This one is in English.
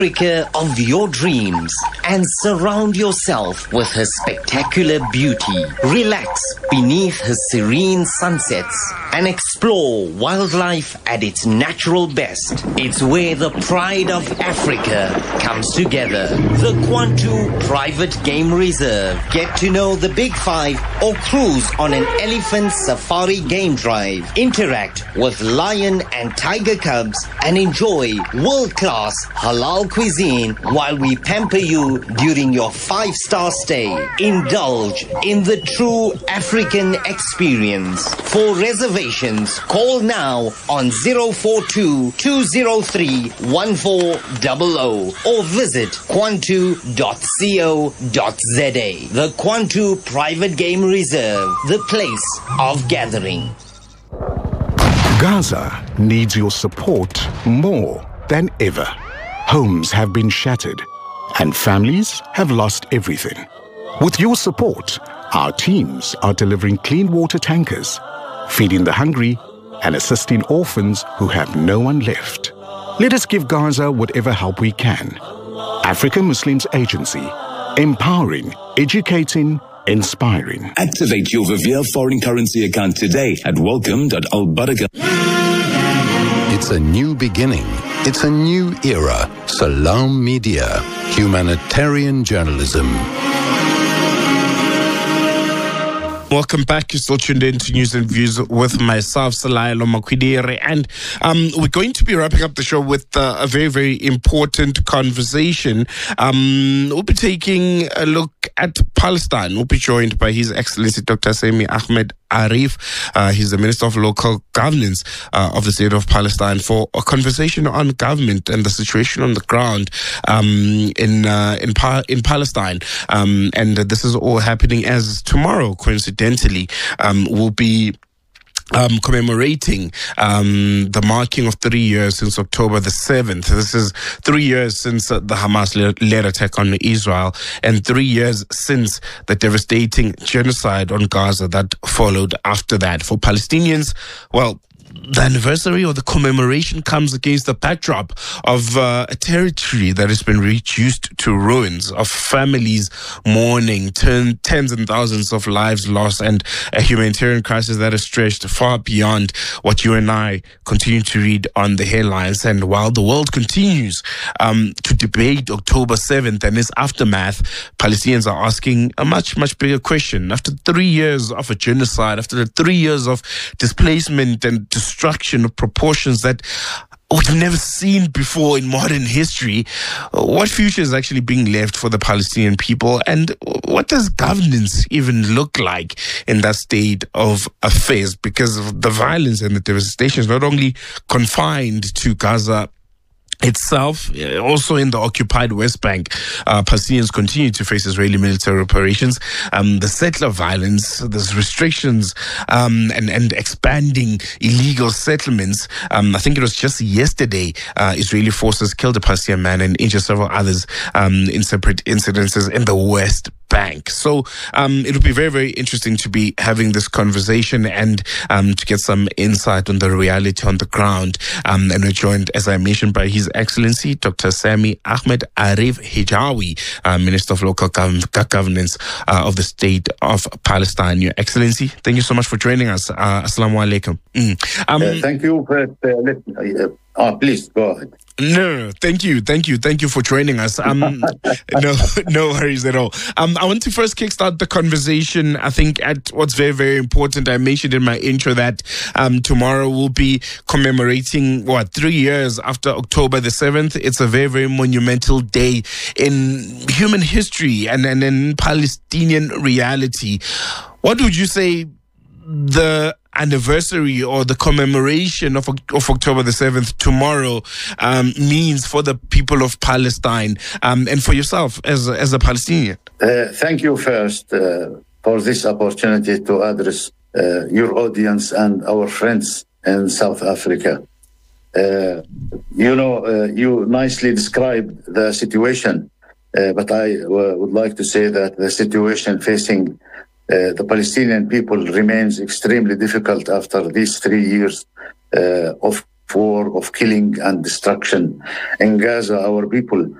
Africa of your dreams and surround yourself with her spectacular beauty. Relax beneath her serene sunsets and explore wildlife at its natural best. It's where the pride of Africa comes together. The Kwantu Private Game Reserve. Get to know the Big Five or cruise on an elephant safari game drive. Interact with lion and tiger cubs and enjoy world-class halal cuisine while we pamper you during your 5-star stay. Indulge in the true African experience. For reservations, call now on 042-203-1400 or visit kwantu.co.za. The Kwantu Private Game Reserve, the place of gathering. Gaza needs your support more than ever. Homes have been shattered and families have lost everything. With your support, our teams are delivering clean water tankers, feeding the hungry and assisting orphans who have no one left. Let us give Gaza whatever help we can. African Muslims Agency, empowering, educating, inspiring. Activate your Vivier foreign currency account today at welcome.albaraka. It's a new beginning. It's a new era. Salam Media, humanitarian journalism. Welcome back. You're still tuned in to News and Views with myself, Salayelo Makwidere. And we're going to be wrapping up the show with a very, very important conversation. We'll be taking a look at Palestine. We'll be joined by His Excellency Dr. Sami Ahmed Arif. He's the Minister of Local Governance of the State of Palestine, for a conversation on government and the situation on the ground in Palestine. And this is all happening as tomorrow, coincidentally, will be commemorating the marking of 3 years since October the 7th. This is 3 years since the Hamas-led attack on Israel, and 3 years since the devastating genocide on Gaza that followed after that. For Palestinians, well, the anniversary or the commemoration comes against the backdrop of a territory that has been reduced to ruins, of families mourning, tens and thousands of lives lost, and a humanitarian crisis that has stretched far beyond what you and I continue to read on the headlines. And while the world continues to debate October 7th and its aftermath, Palestinians are asking a much, much bigger question. After 3 years of a genocide, after the 3 years of displacement and destruction of proportions that we've never seen before in modern history, what future is actually being left for the Palestinian people, and what does governance even look like in that state of affairs? Because the violence and the devastation is not only confined to Gaza itself, also in the occupied West Bank, Palestinians continue to face Israeli military operations, the settler violence, there's restrictions, and expanding illegal settlements. I think it was just yesterday, Israeli forces killed a Palestinian man and injured several others in separate incidences in the West Bank. So it'll be very, very interesting to be having this conversation and to get some insight on the reality on the ground. And we're joined, as I mentioned, by His Excellency Dr. Sami Ahmed Arif Hijawi, Minister of Local Governance of the State of Palestine. Your Excellency, thank you so much for joining us. Assalamu alaikum. Thank you. Please go ahead. No, thank you for joining us. No worries at all. I want to first kickstart the conversation, I think, at what's very, very important. I mentioned in my intro that tomorrow we'll be commemorating 3 years after October the 7th. It's a very, very monumental day in human history and in Palestinian reality. What would you say the anniversary or the commemoration of October the 7th tomorrow means for the people of Palestine and for yourself as a Palestinian? Thank you first for this opportunity to address your audience and our friends in South Africa. You nicely described the situation, but I would like to say that the situation facing the Palestinian people remains extremely difficult after these 3 years of war of killing and destruction. In Gaza, our people